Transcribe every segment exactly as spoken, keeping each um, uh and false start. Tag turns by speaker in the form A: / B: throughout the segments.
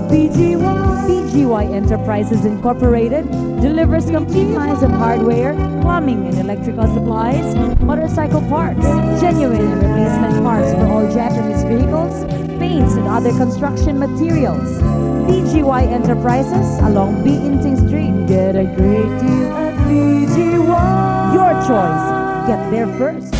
A: B G Y. B G Y Enterprises Incorporated delivers complete lines of hardware, plumbing and electrical supplies, motorcycle parts, genuine and replacement parts for all Japanese vehicles, paints and other construction materials. B G Y Enterprises along B. Inting Street. Get a great deal at B G Y. Your choice. Get there first.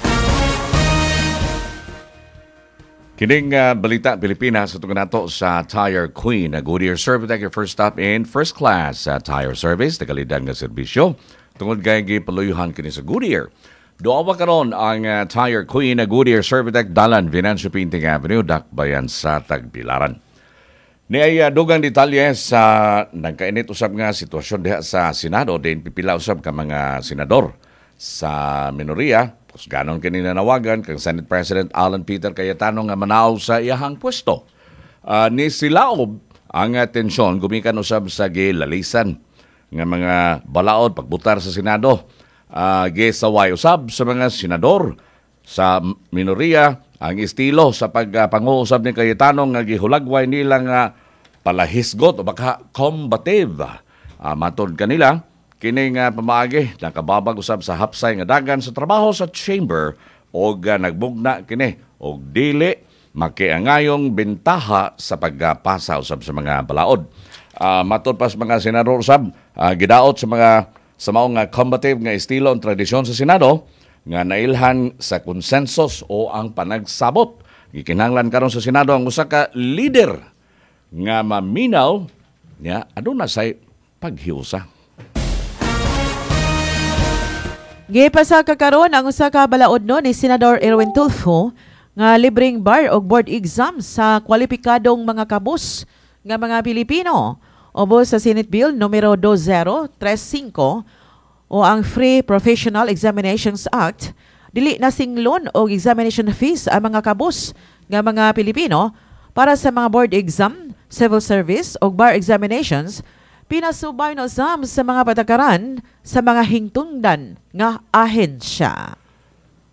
B: Kining uh, balita Pilipinas ito nato sa Tire Queen. A Goodyear Servitec, your first stop in first class uh, tire service, tagalidad nga serbisyo. Tungod kay gipaluyuhan kini sa Goodyear. Doawa karon ang uh, Tire Queen, a Goodyear Servitec, Dalan, Venancio Pinting Avenue, Dakbayan sa Tagbilaran. Ni ay uh, dugang detalye sa nagkainit usab nga sitwasyon diha sa Senado, din pipila usab ka mga senador sa minoria. Tapos ganon kanina nawagan kang Senate President Alan Peter Cayetano nga manaw sa iyahang pwesto. Uh, ni silaob ang atensyon gumikan usab sa gilalisan nga mga balaod pagbutar sa Senado. Uh, gisaway usab sa mga senador sa minoria ang estilo sa pagpanguusab ni Cayetano nga gihulagway nila nga palahisgot o baka combative. Uh, matod kanila kini nga pamaagi nakababag usab sa hapsay nga dagan sa trabaho sa chamber o uh, nagbugna kini og dili makiangayong bentaha sa pagpasa usab sa mga balaod. Uh, matod pa sa mga senador usab uh, gidaot sa mga sa mao nga combative nga estilo o tradisyon sa Senado nga nailhan sa konsensus o ang panagsabot. Gikinahanglan karon sa Senado ang usa ka leader nga maminaw nya aduna say paghiusa.
C: Gipasa kakaron ang usa ka balaod no ni Senador Erwin Tulfo nga libreng bar og board exam sa kwalipikadong mga kabus nga mga Pilipino ubos sa Senate Bill numero two thousand thirty-five o ang Free Professional Examinations Act. Dili na singlon og examination fees ang mga kabus nga mga Pilipino para sa mga board exam, civil service o bar examinations. Pinasubay no sam sa mga patakaran sa mga hingtungdan nga ahensya.